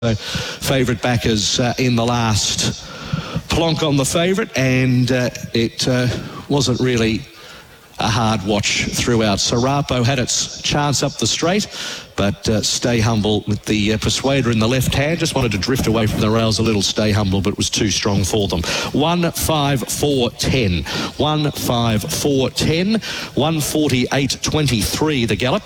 Favourite backers in the last plonk on the favourite, and it wasn't really a hard watch throughout. Serapo had its chance up the straight, but Stay Humble with the persuader in the left hand just wanted to drift away from the rails a little. Stay Humble, but it was too strong for them. 1-5-4-10, 1-5-4-10, 148.23 the gallop,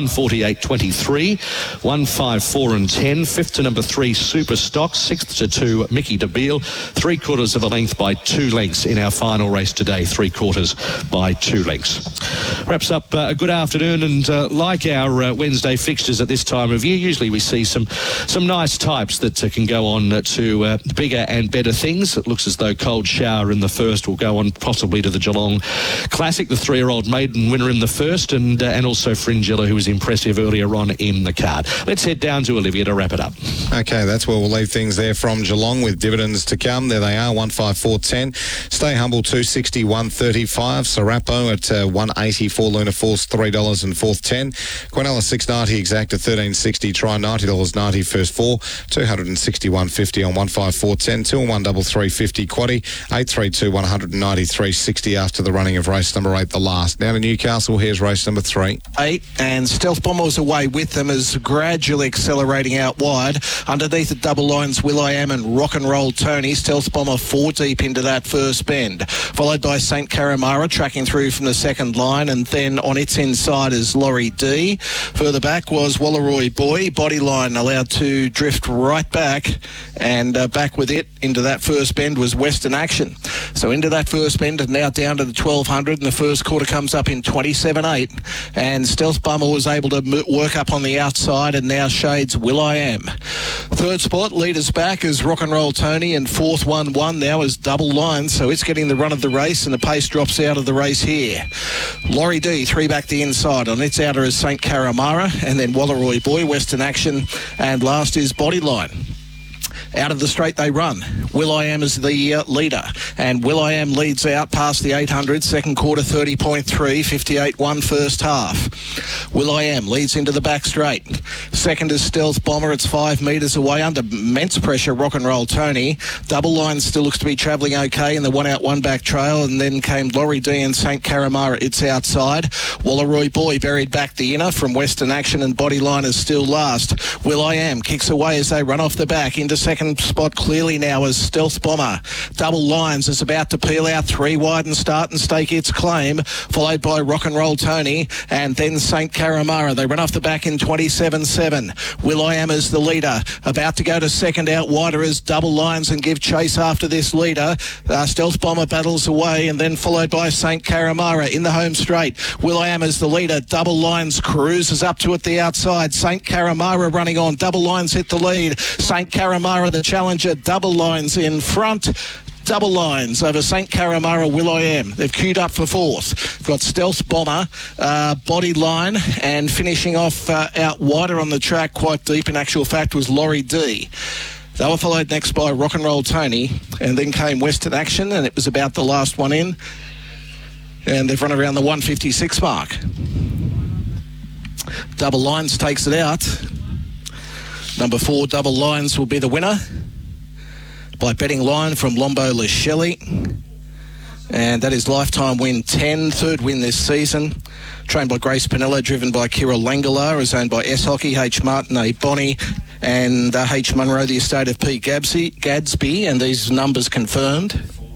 148.23, 1-5-4 and 10, fifth to number 3 Super Stock, sixth to 2 Mickey DeBeal, 3/4 of a length by 2 lengths in our final race today, 3/4 by 2 lengths. Wraps up a good afternoon, and like our Wednesday fixtures at this time of year, usually we see some nice types that can go on to bigger and better things. It looks as though Cold Shower in the first will go on possibly to the Geelong Classic, the 3-year-old maiden winner in the first, and also Fringilla, who was impressive earlier on in the card. Let's head down to Olivia to wrap it up. Okay, that's where we'll leave things there from Geelong, with dividends to come. There they are, 1-5-4-10. Stay Humble, 260, 135. Serapo at 184. Luna Force, $3 and fourth 10. Quinella 690 exact at $13.60. Try $90.90 first 4. 261.50 on 1-5-4-10. 2 and 1 double 350 quaddie. 832 193.60 after the running of race number 8, the last. Now to Newcastle. Here's race number 3. 8, and Stealth Bomber was away with them, as gradually accelerating out wide. Underneath the double lines, Will.i.am and Rock and Roll Tony. Stealth Bomber 4 deep into that first bend, followed by St. Caramara tracking through from the second line, and then on its inside is Laurie D. Further back was Wallaroy Boy. Bodyline allowed to drift right back, and back with it into that first bend was Western Action. So into that first bend, and now down to the 1200, and the first quarter comes up in 27.8, and Stealth Bomber was able to work up on the outside, and now shades Will.i.am. Third spot, leaders back is Rock and Roll Tony, and fourth 1-1 now is Double Line, so it's getting the run of the race, and the pace drops out of the race here. Laurie D, 3 back the inside. On its outer is St. Caramara, and then Wallaroy Boy, Western Action, and last is Bodyline. Out of the straight they run. Will.i.am is the leader, and Will.i.am leads out past the 800, second quarter 30.3, 58.1 first half. Will.i.am leads into the back straight. Second is Stealth Bomber, it's 5 metres away under immense pressure, Rock and Roll Tony. Double Line still looks to be travelling okay in the 1 out 1 back trail, and then came Laurie D and St. Caramara, it's outside. Wallaroy Boy buried back the inner from Western Action, and Bodyline is still last. Will.i.am kicks away as they run off the back into second spot clearly now as Stealth Bomber. Double Lines is about to peel out 3 wide and start and stake its claim, followed by Rock and Roll Tony, and then St. Caramara. They run off the back in 27.7. Will.i.am is the leader, about to go to second. Out wider is Double Lines and give chase after this leader. Stealth Bomber battles away, and then followed by St. Caramara in the home straight. Will.i.am is the leader. Double Lines cruises up to it the outside. St. Caramara running on. Double Lines hit the lead. St. Caramara the challenger. Double Lines in front. Double Lines over St. Caramara, Will.i.am. They've queued up for fourth. Got Stealth Bomber, Bodyline, and finishing off out wider on the track, quite deep in actual fact, was Laurie D. They were followed next by Rock and Roll Tony, and then came Western Action, and it was about the last one in. And they've run around the 156 mark. Double Lines takes it out. Number 4, Double Lines, will be the winner by betting line from Lombo Lascelli. And that is lifetime win 10, third win this season. Trained by Grace Pinello, driven by Kira Langala, is owned by S Hockey, H Martin, A Bonnie, and H Munro, the estate of P Gadsby, and these numbers confirmed.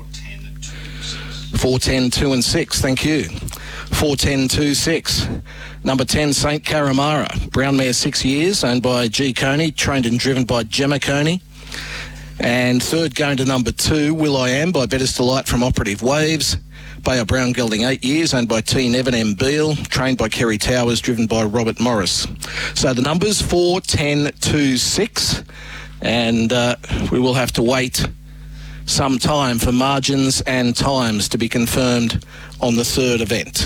410, 2 and 6, thank you. 410, 2, 6. Number 10, St. Caramara. Brown mare, 6 years, owned by G. Coney, trained and driven by Gemma Coney. And third going to number 2, Will.i.am by Better's Delight from Operative Waves. Bayer Brown gelding, 8 years, owned by T. Nevin M. Beale, trained by Kerry Towers, driven by Robert Morris. So the numbers 4, 10, 2, 6. And we will have to wait some time for margins and times to be confirmed on the third event.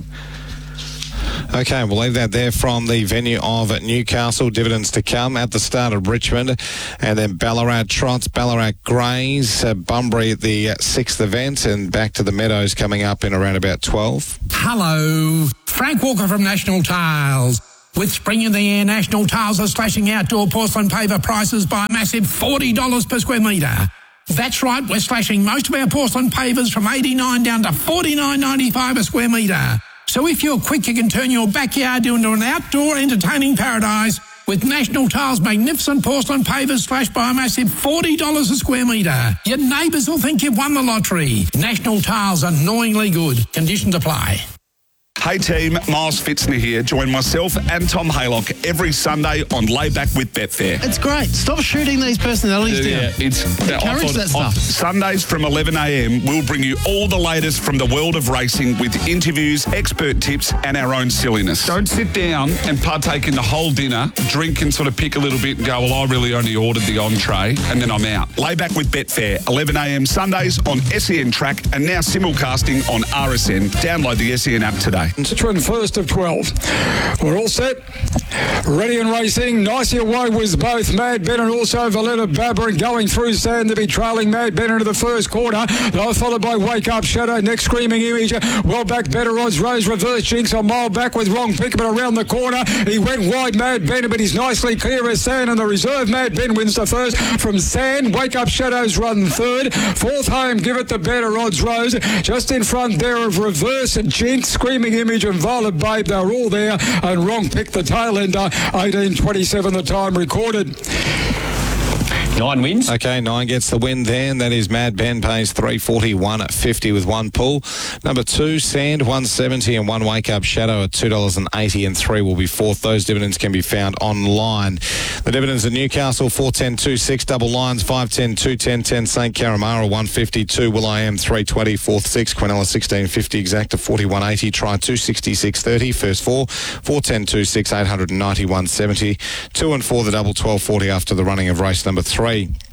Okay, we'll leave that there from the venue of Newcastle. Dividends to come at the start of Richmond, and then Ballarat Trots, Ballarat Greys, Bunbury at the 6th event, and back to the Meadows coming up in around about 12. Hello, Frank Walker from National Tiles. With spring in the air, National Tiles are slashing outdoor porcelain paver prices by a massive $40 per square metre. That's right, we're slashing most of our porcelain pavers from $89 down to $49.95 a square metre. So if you're quick, you can turn your backyard into an outdoor entertaining paradise with National Tiles' magnificent porcelain pavers slashed by a massive $40 a square metre. Your neighbours will think you've won the lottery. National Tiles, annoyingly good. Conditions apply. Hey team, Miles Fitzner here. Join myself and Tom Haylock every Sunday on Layback with Betfair. It's great. Stop shooting these personalities down. Yeah, Encourage that stuff. Sundays from 11 a.m, we'll bring you all the latest from the world of racing with interviews, expert tips and our own silliness. Don't sit down and partake in the whole dinner, drink and sort of pick a little bit and go, well, I really only ordered the entree and then I'm out. Layback with Betfair, 11 a.m. Sundays on SEN Track and now simulcasting on RSN. Download the SEN app today. Citroen first of 12. We're all set. Ready and racing. Nicely away was both Mad Ben and also Valetta Babber going through sand to be trailing Mad Ben into the first quarter. They're followed by Wake Up Shadow. Next Screaming Image. Well back, Better Odds. Rose Reverse Jinx a mile back with Wrong Pick, but around the corner he went wide, Mad Ben, but he's nicely clear as Sand, and the reserve Mad Ben wins the first from Sand. Wake Up Shadows run third. Fourth home, Give It the Better Odds Rose. Just in front there of Reverse Jinx, Screaming Image and Violet Babe, they're all there, and Wrong Pick the tail ender. 18:27 the time recorded. 9 wins. Okay, 9 gets the win there, and that is Mad Ben, pays $3.41.50 with one pull. Number 2, Sand, $1.70, and 1 Wake Up Shadow at $2.80, and 3 will be fourth. Those dividends can be found online. The dividends at Newcastle, 4.10.26, double lines, 5.10, 2.10, 10 St. Caramara, 1.52, Will I Am, 3.20, fourth 6, Quinella, 16.50, Exacta, 41.80, Try 2.66.30, first 4, 4.10.26, 891.70, 2 and 4 the double, 12.40 after the running of race number 3.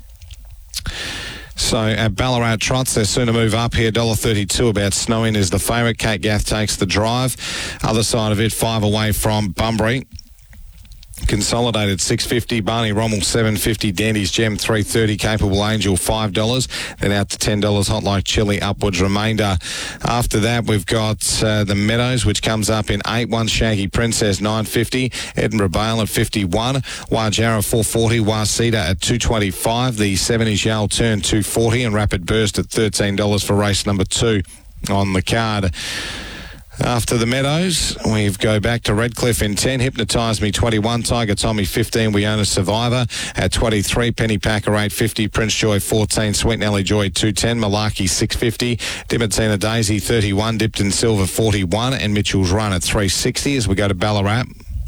So at Ballarat Trots, they're soon to move up here. $1.32 about Snowing is the favourite. Kate Gath takes the drive. Other side of it, 5 away from Bunbury. Consolidated $6.50, Barney Rommel $7.50, Dandy's Gem $3.30, Capable Angel $5, then out to $10 Hot Like Chili, upwards remainder. After that we've got the Meadows, which comes up in 8, 1 Shaggy Princess $9.50, Edinburgh Bale at $51, Wajara $4.40, Wasita at $2.25, the 7 is Yale Turn $2.40, and Rapid Burst at $13 for race number 2 on the card. After the Meadows, we go back to Redcliffe in 10, Hypnotise Me 21, Tiger Tommy 15, We Own a Survivor at 23, Penny Packer 8.50, Prince Joy 14, Sweet Nelly Joy 2.10, Malarkey 6.50, Dimatina Daisy 31, Dipton Silver 41, and Mitchell's Run at 3.60 as we go to Ballarat.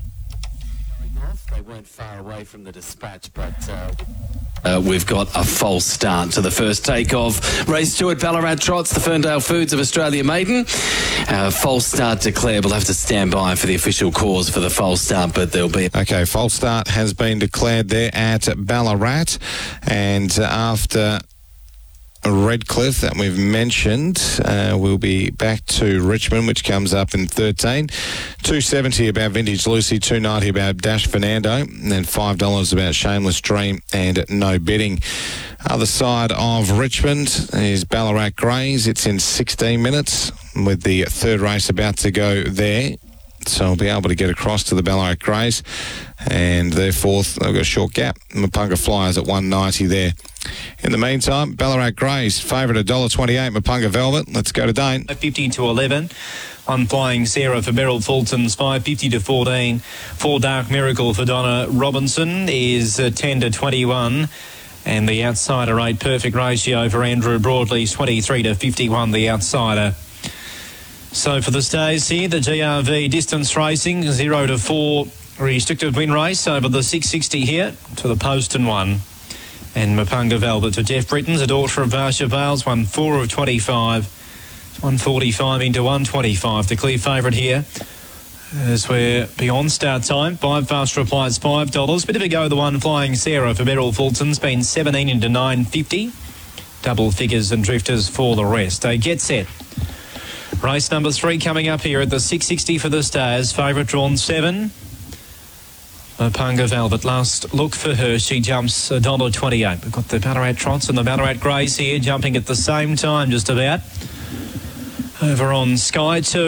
They weren't far away from the dispatch, but we've got a false start to the first take of race 2 at Ballarat Trots, the Ferndale Foods of Australia Maiden. False start declared. We'll have to stand by for the official cause for the false start, but there'll be... Okay, false start has been declared there at Ballarat, and after Redcliffe that we've mentioned, we'll be back to Richmond, which comes up in 13. $2.70 about Vintage Lucy, $2.90 about Dash Fernando, and then $5 about Shameless Dream and No Bidding. Other side of Richmond is Ballarat Greys. It's in 16 minutes with the third race about to go there. So I'll be able to get across to the Ballarat Greys, and their fourth, they've got a short gap. Mapunga Flyers at 190 there. In the meantime, Ballarat Greys, favourite $1.28, Mapunga Velvet. Let's go to Dane. 50 to 11. On Flying Sarah for Beryl Fulton's 5.50 to 14. For Dark Miracle for Donna Robinson is 10 to 21. And the outsider 8 perfect ratio for Andrew Broadley's 23 to 51, the outsider. So for the stays here, the GRV distance racing 0 to 4 restricted win race over the 660 here to the post and 1. And Mapunga Velvet to Jeff Britton's, a daughter of Varsha Vales, won 4 of 25. 145 into 125. The clear favourite here as we're beyond start time. 5 fast replies, $5. Bit of a go, the one Flying Sarah for Beryl Fulton's been 17 into 950. Double figures and drifters for the rest. They get set. Race number 3 coming up here at the 660 for the Stars. Favourite drawn 7. Mapunga Velvet, last look for her. She jumps $1.28. We've got the Ballarat Trots and the Ballarat Greys here jumping at the same time just about. Over on Sky 2.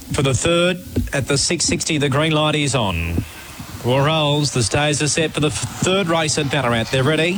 for the third at the 660. The green light is on. Four rolls. The stays are set for the third race at Ballarat. They're ready.